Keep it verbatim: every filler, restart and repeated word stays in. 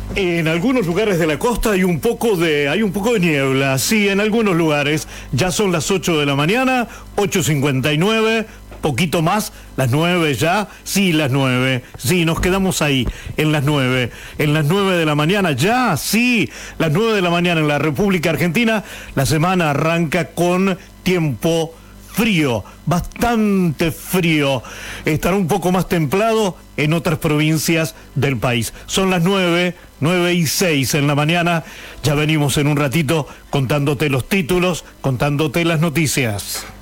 En algunos lugares de la costa hay un poco de hay un poco de niebla. Sí, en algunos lugares ya son las ocho de la mañana, ocho cincuenta y nueve, poquito más, las nueve ya. Sí, las nueve. Sí, nos quedamos ahí en las nueve. En las nueve de la mañana ya, sí, las nueve de la mañana en la República Argentina. La semana arranca con tiempo frío, bastante frío. Estará un poco más templado en otras provincias del país. Son las nueve, nueve y seis en la mañana. Ya venimos en un ratito contándote los títulos, contándote las noticias.